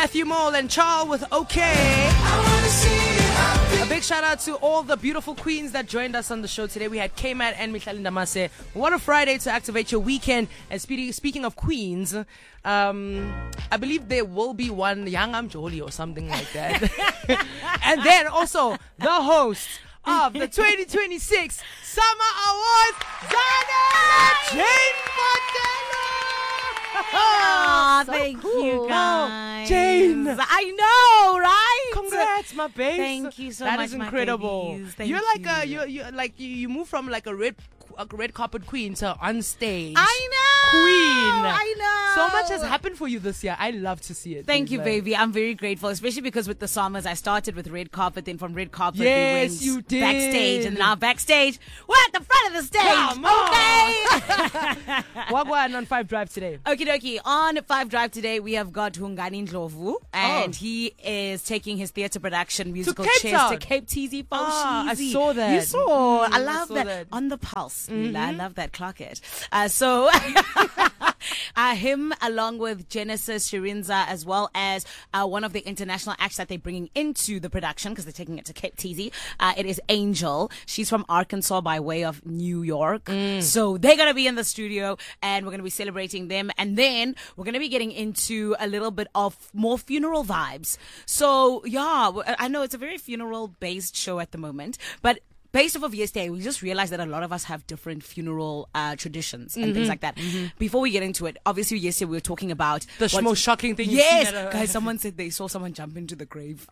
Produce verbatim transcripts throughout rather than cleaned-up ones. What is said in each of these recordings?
Matthew Mole and Charles with OK. A big shout out to all the beautiful queens that joined us on the show today. We had K-Mat and Michaelinda Mase. What a Friday to activate your weekend. And speaking speaking of queens, um, I believe there will be one Young Am Jolie or something like that. And then also the host of the twenty twenty-six Summer Awards, Zana Jane Montana. Oh, so thank cool. you guys. Jane. I know, right? Congrats, my babes. Thank you so that much. That is incredible. Thank you're like you. a you you like you, you move from like a red a red carpet queen to on stage. I know. Queen. I know. So much has happened for you this year. I love to see it. Thank dude. you, like, baby. I'm very grateful, especially because with the summers, I started with red carpet, then from red carpet yes, we went you did. backstage, and now backstage, we're at the front of the stage. Come Okay. What went on Five Drive today? Okie dokie. On Five Drive today, we have got Hungani Ndlovu, and Oh. he is taking his theatre production musical Cape chairs Town. to Cape Teasy. Ah, I Cheesy. saw that. You saw. Mm, I I love saw that. that. On the pulse. Mm-hmm. I love that. Clock it. Uh, so, uh, him along with Genesis Shirinza, as well as uh, one of the international acts that they're bringing into the production because they're taking it to Cape Teasy. Uh, it is Angel. She's from Arkansas by way of New York. Mm. So they're going to be in the studio and we're going to be celebrating them. And then we're going to be getting into a little bit of more funeral vibes. So yeah, I know it's a very funeral based show at the moment, but based off of yesterday, we just realized that a lot of us have different funeral uh, traditions and Mm-hmm. things like that. Mm-hmm. Before we get into it, obviously yesterday we were talking about The sh- what- most shocking thing you've Yes, seen at a- guys, someone said they saw someone jump into the grave.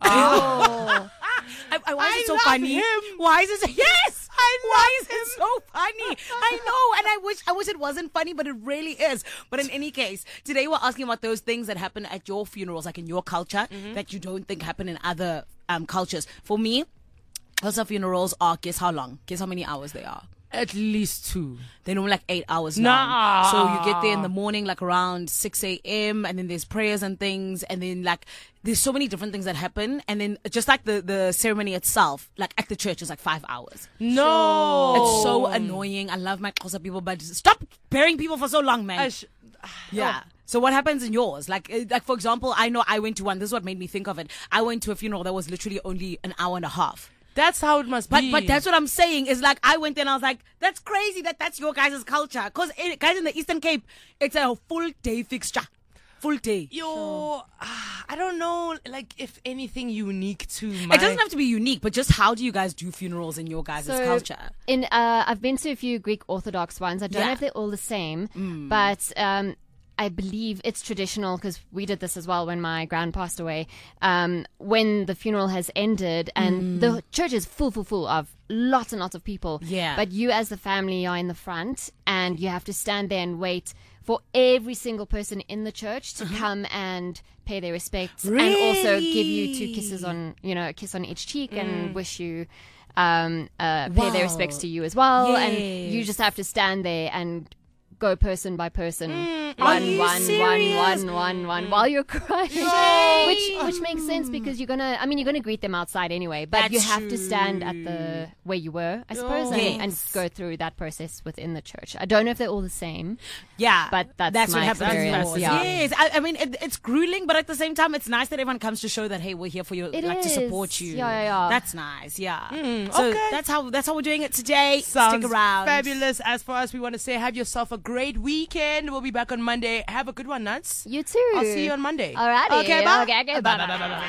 Oh. I, I, why is I it so love funny? him. Why is it? So, yes, I why love is it so funny? I know, and I wish I wish it wasn't funny, but it really is. But in any case, today we're asking about those things that happen at your funerals, like in your culture, Mm-hmm. that you don't think happen in other um, cultures. For me, House funerals are, guess how long? Guess how many hours they are? At least two. They're normally like eight hours Nah. long. So you get there in the morning, like around six a.m. and then there's prayers and things. And then like, there's so many different things that happen. And then just like the, the ceremony itself, like at the church is like five hours. No. It's so annoying. I love my Xhosa people, but stop burying people for so long, man. I sh- Yeah. So what happens in yours? Like, uh, like for example, I know I went to one. This is what made me think of it. I went to a funeral that was literally only an hour and a half. That's how it must But be. but that's what I'm saying is like I went there and I was like, that's crazy that that's your guys' culture. Because guys in the Eastern Cape, it's a full day fixture. Full day. Yo, ah, I don't know, like, if anything unique to my... It doesn't have to be unique, but just how do you guys do funerals in your guys' So, culture? In uh, I've been to a few Greek Orthodox ones. I don't Yeah. know if they're all the same, but um, I believe it's traditional because we did this as well when my gran passed away. Um, when the funeral has ended and the church is full, full, full of lots and lots of people. Yeah. But you as the family are in the front and you have to stand there and wait for every single person in the church to come and pay their respects and also give you two kisses on, you know, a kiss on each cheek and wish you, um, uh, pay Wow. their respects to you as well. And you Yes. just have to stand there and go person by person, Are one, you one, one, serious? one, one, one, while you're crying, which which makes sense because you're gonna. I mean, you're gonna greet them outside anyway, but That's you have to stand at true. the where you were, I suppose, Yes. and, and go through that process within the church. I don't know if they're all the same. Yeah, But that's that's my what happens. experience, in yours. yeah. Yes, I, I mean it, it's grueling, but at the same time, it's nice that everyone comes to show that hey, we're here for you, It like to is. support you. Yeah, yeah, yeah. That's nice. Yeah. so okay. that's how that's how we're doing it today. Sounds Stick around. fabulous. As for us, we want to say have yourself a great weekend. We'll be back on Monday. Have a good one, Nuts. You too. I'll see you on Monday. Alrighty. Okay, bye. Okay, okay, Bye, bye, bye, bye, bye. bye, bye.